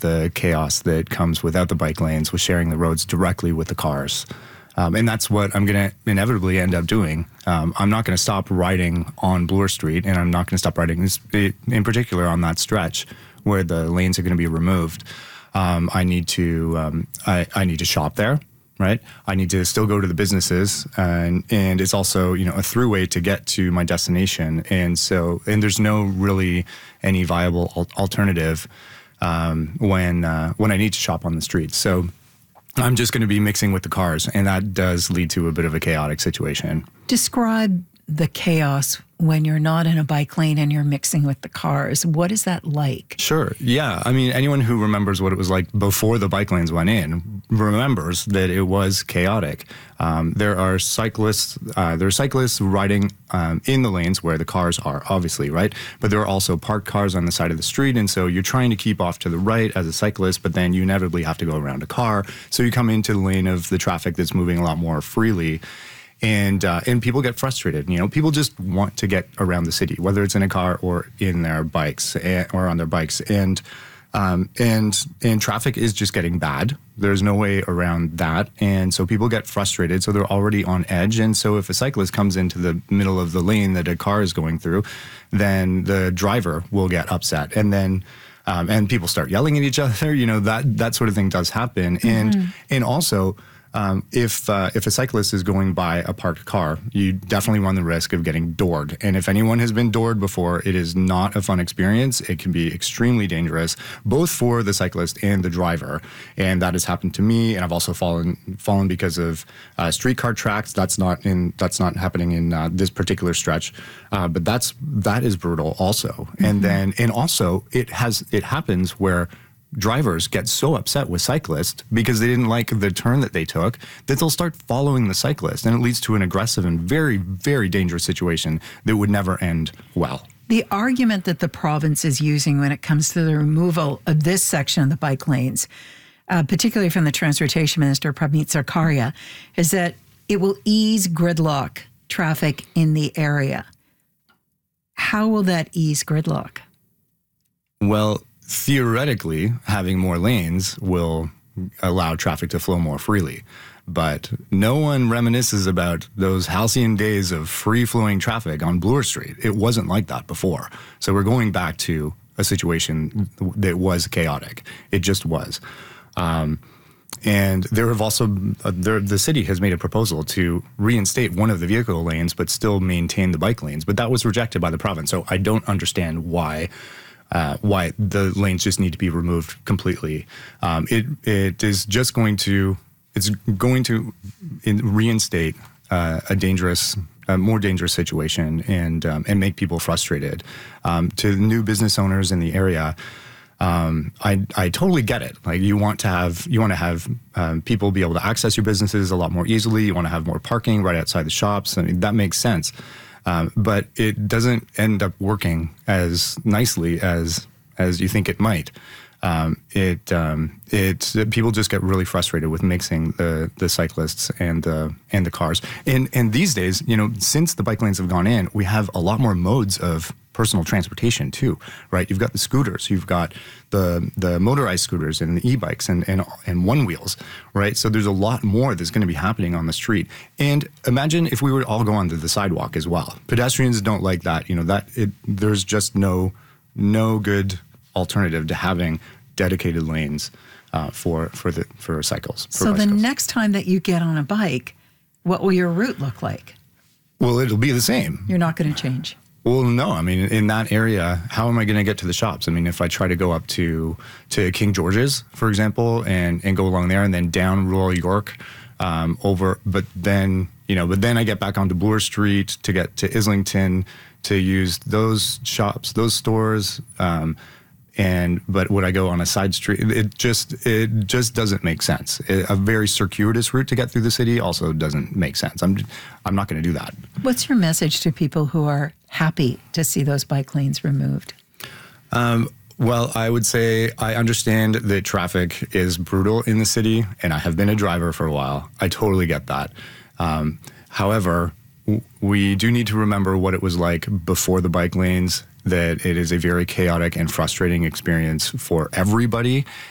the chaos that comes without the bike lanes, with sharing the roads directly with the cars. And that's what I'm going to inevitably end up doing. I'm not going to stop riding on Bloor Street, and I'm not going to stop riding in particular on that stretch where the lanes are going to be removed. I need to shop there, right? I need to still go to the businesses, and it's also, a throughway to get to my destination. And there's no really any viable alternative when I need to shop on the streets. So I'm just going to be mixing with the cars, and that does lead to a bit of a chaotic situation. Describe the chaos when you're not in a bike lane and you're mixing with the cars. What is that like? Sure. Yeah. I mean, anyone who remembers what it was like before the bike lanes went in remembers that it was chaotic. There are cyclists riding in the lanes where the cars are, obviously, right? But there are also parked cars on the side of the street, and so you're trying to keep off to the right as a cyclist, but then you inevitably have to go around a car. So you come into the lane of the traffic that's moving a lot more freely. And people get frustrated. People just want to get around the city, whether it's in a car or in their bikes or on their bikes. And traffic is just getting bad. There's no way around that. And so people get frustrated. So they're already on edge. And so if a cyclist comes into the middle of the lane that a car is going through, then the driver will get upset. And then and people start yelling at each other. That sort of thing does happen. Mm-hmm. And also, if a cyclist is going by a parked car, you definitely run the risk of getting doored. And if anyone has been doored before, it is not a fun experience. It can be extremely dangerous, both for the cyclist and the driver. And that has happened to me. And I've also fallen because of streetcar tracks. That's not happening in this particular stretch, but that is brutal also. Mm-hmm. And also it happens where drivers get so upset with cyclists because they didn't like the turn that they took that they'll start following the cyclist, and it leads to an aggressive and very, very dangerous situation that would never end well. The argument that the province is using when it comes to the removal of this section of the bike lanes, particularly from the Transportation Minister, Pravneet Sarkaria, is that it will ease gridlock traffic in the area. How will that ease gridlock? Well, theoretically, having more lanes will allow traffic to flow more freely. But no one reminisces about those halcyon days of free-flowing traffic on Bloor Street. It wasn't like that before. So we're going back to a situation that was chaotic. It just was. And there have also, the city has made a proposal to reinstate one of the vehicle lanes but still maintain the bike lanes. But that was rejected by the province. So I don't understand why the lanes just need to be removed completely. It is just going to reinstate a more dangerous situation and make people frustrated. To new business owners in the area, I totally get it. Like you want to have people be able to access your businesses a lot more easily. You want to have more parking right outside the shops. I mean, that makes sense. But it doesn't end up working as nicely as you think it might. People just get really frustrated with mixing the cyclists and the cars. And these days, since the bike lanes have gone in, we have a lot more modes of personal transportation too, right? You've got the scooters, you've got the motorized scooters and the e-bikes and one wheels, right? So there's a lot more that's going to be happening on the street. And imagine if we would all go onto the sidewalk as well. Pedestrians don't like that. There's just no good alternative to having dedicated lanes for cycles. So the next time that you get on a bike, what will your route look like? Well, it'll be the same. You're not going to change. Well, no. I mean, in that area, how am I going to get to the shops? I mean, if I try to go up to King George's, for example, and go along there and then down Royal York but then I get back onto Bloor Street to get to Islington to use those shops, those stores. But would I go on a side street? It just doesn't make sense. A very circuitous route to get through the city also doesn't make sense. I'm not going to do that. What's your message to people who are happy to see those bike lanes removed? Well, I would say I understand that traffic is brutal in the city, and I have been a driver for a while. I totally get that. However, we do need to remember what it was like before the bike lanes, that it is a very chaotic and frustrating experience for everybody.